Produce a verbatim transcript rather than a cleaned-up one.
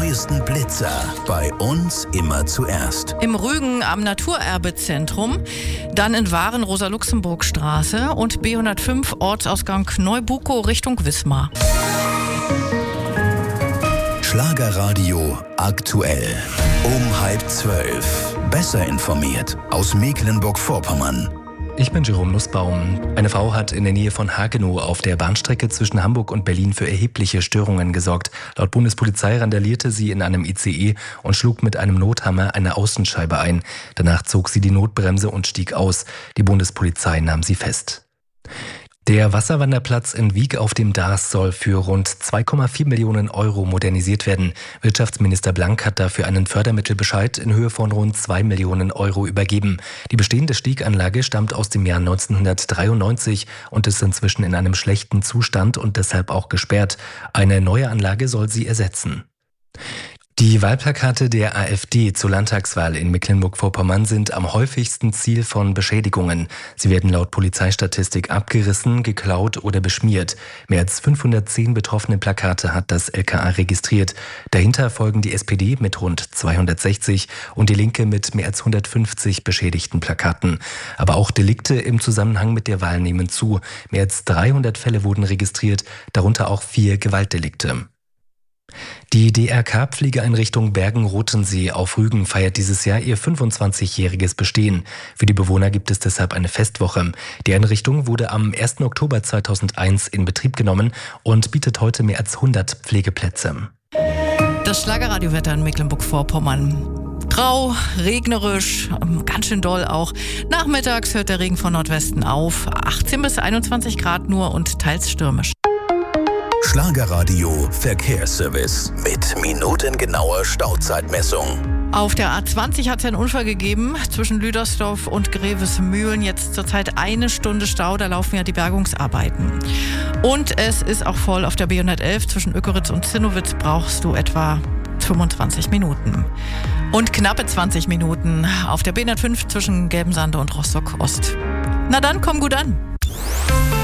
neuesten Blitzer bei uns immer zuerst. Im Rügen am Naturerbezentrum, dann in Waren Rosa-Luxemburg-Straße und B hundertfünf Ortsausgang Neubukow Richtung Wismar. Schlagerradio aktuell. Um halb zwölf. Besser informiert aus Mecklenburg-Vorpommern. Ich bin Jerome Nussbaum. Eine Frau hat in der Nähe von Hagenow auf der Bahnstrecke zwischen Hamburg und Berlin für erhebliche Störungen gesorgt. Laut Bundespolizei randalierte sie in einem I C E und schlug mit einem Nothammer eine Außenscheibe ein. Danach zog sie die Notbremse und stieg aus. Die Bundespolizei nahm sie fest. Der Wasserwanderplatz in Wiek auf dem Darß soll für rund zwei Komma vier Millionen Euro modernisiert werden. Wirtschaftsminister Blank hat dafür einen Fördermittelbescheid in Höhe von rund zwei Millionen Euro übergeben. Die bestehende Stieganlage stammt aus dem Jahr neunzehnhundertdreiundneunzig und ist inzwischen in einem schlechten Zustand und deshalb auch gesperrt. Eine neue Anlage soll sie ersetzen. Die Wahlplakate der AfD zur Landtagswahl in Mecklenburg-Vorpommern sind am häufigsten Ziel von Beschädigungen. Sie werden laut Polizeistatistik abgerissen, geklaut oder beschmiert. Mehr als fünfhundertzehn betroffene Plakate hat das L K A registriert. Dahinter folgen die S P D mit rund zweihundertsechzig und die Linke mit mehr als hundertfünfzig beschädigten Plakaten. Aber auch Delikte im Zusammenhang mit der Wahl nehmen zu. Mehr als dreihundert Fälle wurden registriert, darunter auch vier Gewaltdelikte. Die D R K-Pflegeeinrichtung Bergen-Rotensee auf Rügen feiert dieses Jahr ihr fünfundzwanzigjähriges Bestehen. Für die Bewohner gibt es deshalb eine Festwoche. Die Einrichtung wurde am ersten Oktober zweitausendeins in Betrieb genommen und bietet heute mehr als hundert Pflegeplätze. Das Schlagerradiowetter in Mecklenburg-Vorpommern. Grau, regnerisch, ganz schön doll auch. Nachmittags hört der Regen von Nordwesten auf. achtzehn bis einundzwanzig Grad nur und teils stürmisch. Schlagerradio Verkehrsservice mit minutengenauer Stauzeitmessung. Auf der A zwanzig hat es einen Unfall gegeben zwischen Lüdersdorf und Grevesmühlen. Jetzt zurzeit eine Stunde Stau, da laufen ja die Bergungsarbeiten. Und es ist auch voll auf der B hundertelf. Zwischen Ökeritz und Zinnowitz brauchst du etwa fünfundzwanzig Minuten. Und knappe zwanzig Minuten auf der B hundertfünf zwischen Gelbensande und Rostock Ost. Na dann, komm gut an.